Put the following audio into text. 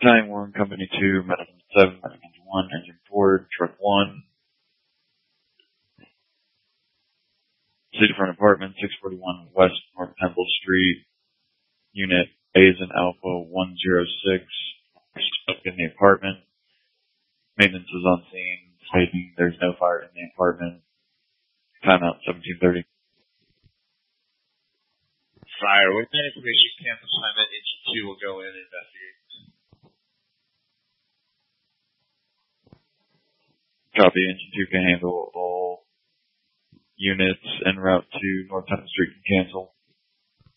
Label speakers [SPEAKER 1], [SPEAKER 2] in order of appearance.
[SPEAKER 1] Tying 1, Company 2, Medical 7, Medical 1, Engine 4, Truck 1. City Front Apartment, 641 West North Temple Street. Unit A is in Alpha 106. Stuck in the apartment. Maintenance is on scene, stating there's no fire in the apartment. Timeout 17:30.
[SPEAKER 2] Fire. With that information, cancel assignment. Engine 2 will go in and investigate.
[SPEAKER 1] Copy. Engine 2 can handle all units en route to North Temple Street can cancel.